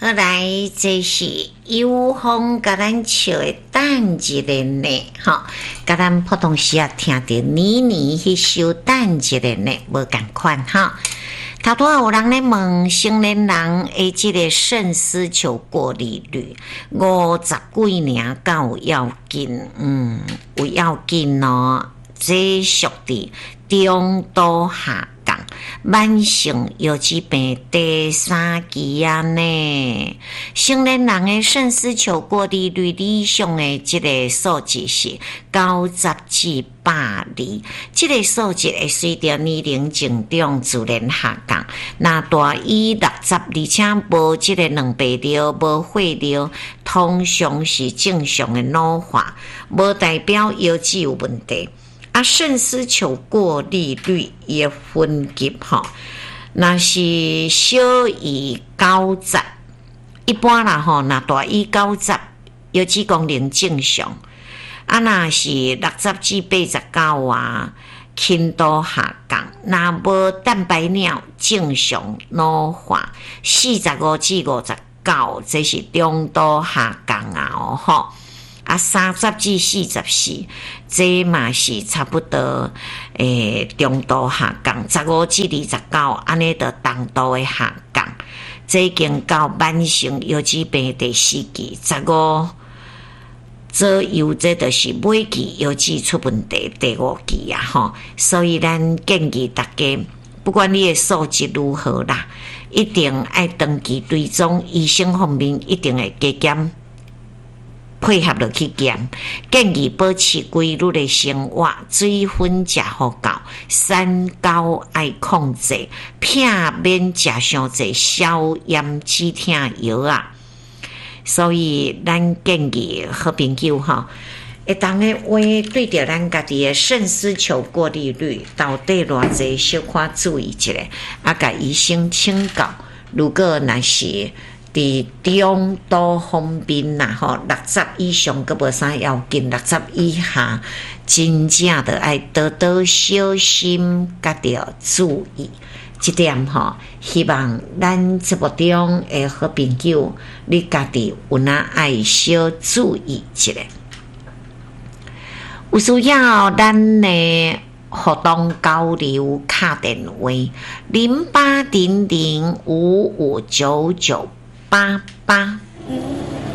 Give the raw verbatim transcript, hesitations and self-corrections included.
好来，这是有风甲咱笑的等一个呢，吼，甲咱普通时啊听到年年迄首等一个呢，无共款哈。头拄有人咧问成年人诶，即个肾丝球过滤率五十几年敢有要紧？嗯，有要紧咯。这属于中度下降慢性腰子病第三期啊呢。成年人的肾丝球过滤率理想的这个数字是九十至百二，这个数字会随着年龄增长自然下降。那大于六十，而且无这个卵白瘤、无血瘤，通常是正常的老化，无代表腰子有问题。啊，肾丝球过滤率也分级吼，那是小于九十，一般啦吼，那大于九十，腰子功能正常。啊，那是六十至八十九啊，轻度下降。那无蛋白尿正常老化，四十五至五十九，这是中度下降啊哦吼。啊，三十至四十四，这嘛是差不多诶，中度下降。十五至二十九，安尼就重度的下降。这已经到慢性腰子病第四期，十五左右，这就是尾期腰子出问题第五期啊！吼，所以咱建议大家，不管你的数值如何啦，一定爱长期追踪，医生方面一定会加减。配合落去减，建议保持规律的生活，水分食好够，三高爱控制，避免食伤济消炎止痛药啊。所以咱建议好朋友吼，会当个话对着咱家己的肾丝球过滤率到底偌济，小可注意一下，啊，甲医生请教。如果若是伫中度方面啦，吼，六十以上佫无啥要紧，六十以下真正的爱多多小心，甲着注意。这点吼，希望咱节目中的好朋友，你家己有哪爱小注意一下。有需要咱的互动交流，卡电话零八零零五五九九。八八。